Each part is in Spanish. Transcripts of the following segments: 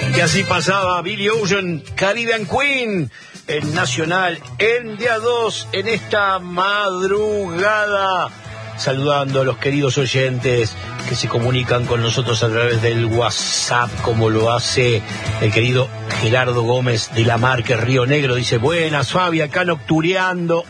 Que así pasaba Billy Ocean, Caribbean Queen, en Nacional, en día 2, en esta madrugada, saludando a los queridos oyentes que se comunican con nosotros a través del WhatsApp, como lo hace el querido Gerardo Gómez de la Marca Río Negro. Dice: buenas, Fabi, acá nocturneando.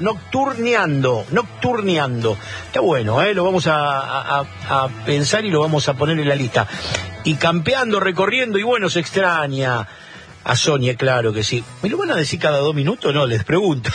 Está bueno, lo vamos a pensar y lo vamos a poner en la lista. Y campeando, recorriendo, y bueno, se extraña a Sonia, claro que sí. ¿Me lo van a decir cada 2 minutos? No, les pregunto.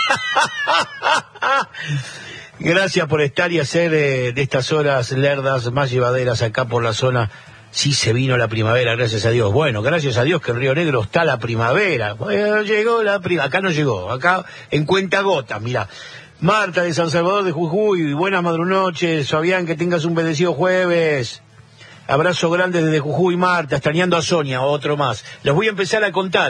Gracias por estar y hacer de estas horas lerdas más llevaderas acá por la zona. Sí se vino la primavera, gracias a Dios. Bueno, gracias a Dios que en Río Negro está la primavera. Bueno, llegó la primavera. Acá no llegó, acá en cuentagotas, mirá. Marta de San Salvador de Jujuy, buenas madrunoches. Fabián, que tengas un bendecido jueves. Abrazo grande desde Jujuy, Marta, extrañando a Sonia, otro más. Les voy a empezar a contar,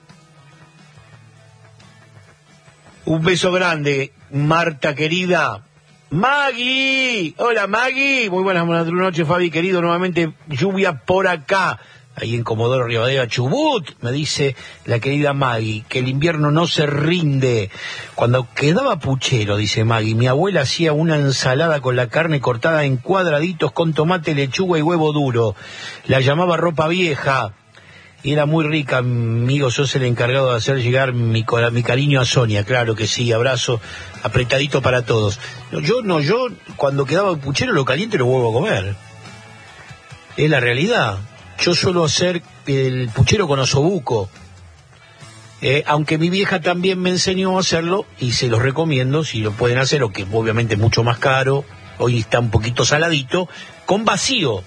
Un beso grande, Marta querida. Maggie, hola Maggie, muy buenas noches, Fabi querido, nuevamente lluvia por acá, ahí en Comodoro Rivadavia, Chubut, me dice la querida Maggie, que el invierno no se rinde. Cuando quedaba puchero, dice Maggie, mi abuela hacía una ensalada con la carne cortada en cuadraditos con tomate, lechuga y huevo duro, la llamaba ropa vieja. Y era muy rica, amigo, sos el encargado de hacer llegar mi cariño a Sonia, claro que sí, abrazo apretadito para todos. Yo cuando quedaba puchero lo caliente lo vuelvo a comer. Es la realidad. Yo suelo hacer el puchero con osobuco, aunque mi vieja también me enseñó a hacerlo y se los recomiendo si lo pueden hacer, o que obviamente es mucho más caro, hoy está un poquito saladito, con vacío.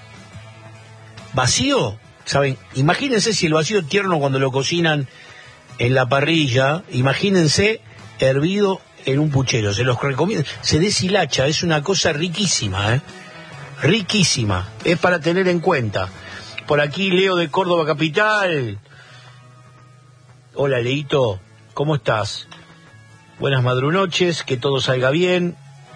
¿Vacío? ¿Saben? Imagínense si el vacío tierno cuando lo cocinan en la parrilla, imagínense hervido en un puchero, se los recomiendo, se deshilacha, es una cosa riquísima, riquísima, es para tener en cuenta. Por aquí Leo de Córdoba Capital. Hola Leito, ¿cómo estás? Buenas madrunoches, que todo salga bien.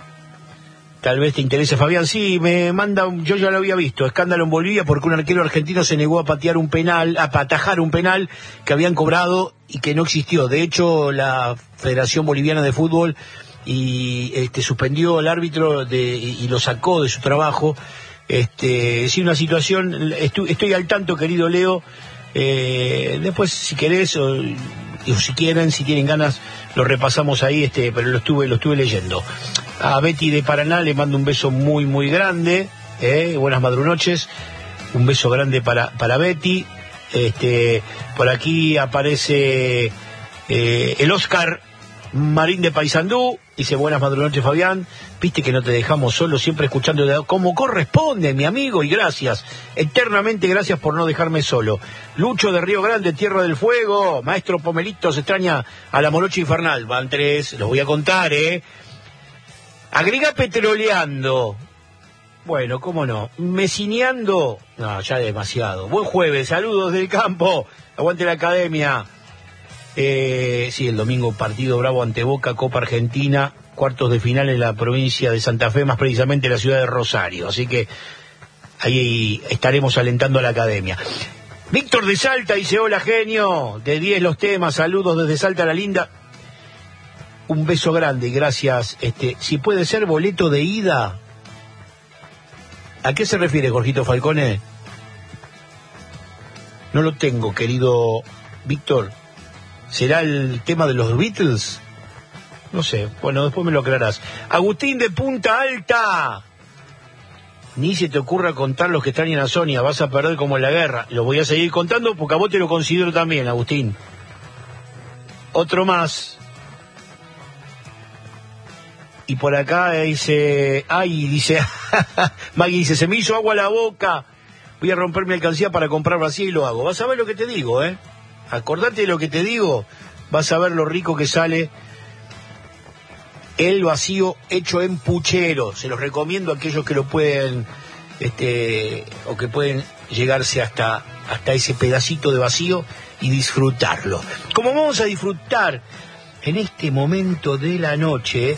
Tal vez te interese, Fabián. Sí, me manda, yo ya lo había visto, escándalo en Bolivia porque un arquero argentino se negó a atajar un penal que habían cobrado y que no existió. De hecho, la Federación Boliviana de Fútbol suspendió al árbitro y lo sacó de su trabajo. Sí, una situación, estoy al tanto, querido Leo. Después, si querés, o si quieren, si tienen ganas, lo repasamos ahí, pero lo estuve leyendo. A Betty de Paraná le mando un beso muy, muy grande, buenas madrunoches, un beso grande para Betty. Por aquí aparece el Oscar Marín de Paysandú, dice: buenas madrunoches, Fabián, viste que no te dejamos solo, siempre escuchando como corresponde, mi amigo, y gracias, eternamente gracias por no dejarme solo. Lucho de Río Grande, Tierra del Fuego, maestro Pomelito, se extraña a la morocha infernal, van 3, los voy a contar, Agrega petroleando, bueno, cómo no, mecineando, no, ya demasiado. Buen jueves, saludos del campo, aguante la academia. Sí, el domingo partido bravo ante Boca, Copa Argentina, cuartos de final en la provincia de Santa Fe, más precisamente en la ciudad de Rosario, así que ahí estaremos alentando a la academia. Víctor de Salta dice: hola genio, de 10 los temas, saludos desde Salta la linda. Un beso grande y gracias. Si puede ser boleto de ida. ¿A qué se refiere, Jorgito Falcone? No lo tengo, querido Víctor. ¿Será el tema de los Beatles? No sé, bueno, después me lo aclarás. Agustín de Punta Alta. Ni se te ocurra contar los que extrañan a Sonia, vas a perder como en la guerra. Lo voy a seguir contando porque a vos te lo considero también, Agustín. Otro más. Y por acá dice, Maggie dice: se me hizo agua a la boca, voy a romper mi alcancía para comprar vacío y lo hago. Vas a ver lo que te digo, acordate de lo que te digo, vas a ver lo rico que sale el vacío hecho en puchero. Se los recomiendo a aquellos que lo pueden, o que pueden llegarse hasta ese pedacito de vacío y disfrutarlo. Como vamos a disfrutar en este momento de la noche,